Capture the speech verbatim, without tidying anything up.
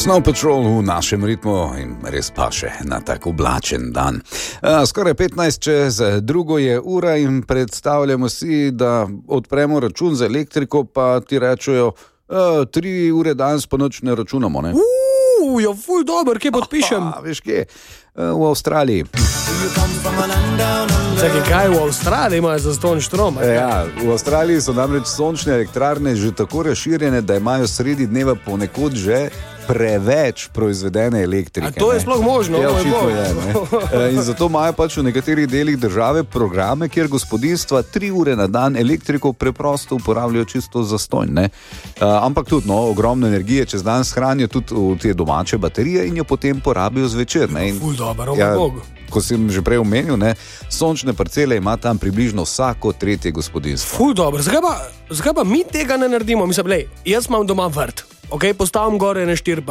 Snow Patrol v našem ritmu in res paše na tak oblačen dan. A, skoraj petnajst čez drugo je ura in predstavljamo si, da odpremo račun za elektriko, pa ti rečejo, a, tri ure danes pa noč ne računamo, ne? Uuu, jo ful dober, kje podpišem? A, veš kje? V Avstraliji. Čakaj, kaj v Avstraliji imajo za ston štrom? Ja, v Avstraliji so namreč sončne elektrarne že tako razširjene, da imajo sredi dneva ponekod že preveč proizvedene elektrike. A to je ne? sploh možno? Ja, Moj očitno bog. je, ne? In zato imajo pač v nekaterih delih države programe, kjer gospodinjstva tri ure na dan elektriko preprosto uporabljajo čisto zastonj, ne? Ampak tudi, no, ogromno energije čez dan shranijo tudi v te domače baterije in jo potem porabijo zvečer, ne? In, Ful dober, o ja, moj bog. ko sem že prej omenil, ne, sončne parcele ima tam približno vsako tretje gospodinjstvo. Ful dobro, zakaj pa, zakaj pa mi tega ne naredimo? Mislim, lej, jaz imam doma vrt, ok, postavim gore na štiri